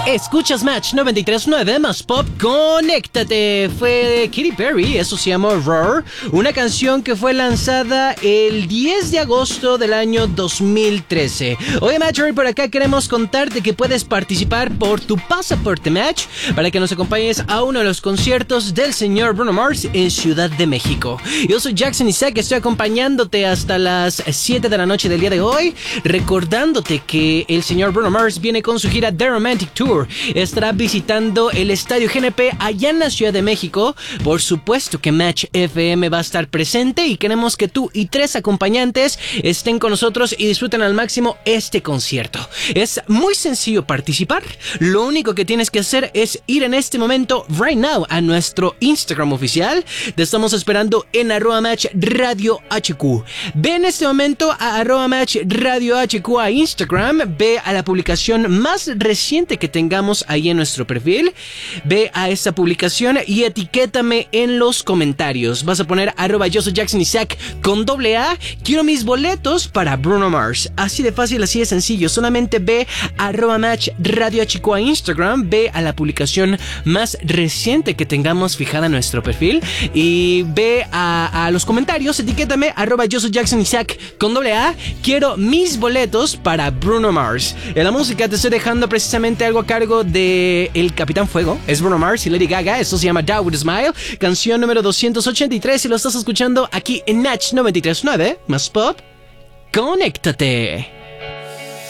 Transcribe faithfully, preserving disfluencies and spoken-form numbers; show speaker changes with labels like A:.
A: Escuchas Match noventa y tres punto nueve más Pop, conéctate. Fue Katy Perry, eso se llama Roar, una canción que fue lanzada el diez de agosto del año dos mil trece. Oye Match, hoy por acá queremos contarte que puedes participar por tu pasaporte Match para que nos acompañes a uno de los conciertos del señor Bruno Mars en Ciudad de México. Yo soy Jackson Isaac, estoy acompañándote hasta las siete de la noche del día de hoy, recordándote que el señor Bruno Mars viene con su gira The Romantic Tour. Estará visitando el Estadio G N P allá en la Ciudad de México. Por supuesto que Match F M va a estar presente y queremos que tú y tres acompañantes estén con nosotros y disfruten al máximo este concierto. Es muy sencillo participar. Lo único que tienes que hacer es ir en este momento, right now, a nuestro Instagram oficial. Te estamos esperando en arroba Match Radio H Q. Ve en este momento a arroba Match Radio H Q a Instagram. Ve a la publicación más reciente que tengamos ahí en nuestro perfil. Ve a esta publicación y etiquétame en los comentarios. Vas a poner arroba yo soy Jackson Isaac con doble A. Quiero mis boletos para Bruno Mars. Así de fácil, así de sencillo. Solamente ve a arroba Match Radio H Q a Instagram. Ve a la publicación más reciente que tengamos fijada en nuestro perfil. Y ve a, a los comentarios. Etiquétame arroba yo soy Jackson Isaac con doble A. Quiero mis boletos para Bruno Mars. En la música te estoy dejando precisamente algo a cargo de El Capitán Fuego. Es Bruno Mars y Lady Gaga. Esto se llama Die With A Smile. Canción número doscientos ochenta y tres y lo estás escuchando aquí en Match noventa y tres punto nueve más Pop. Conéctate.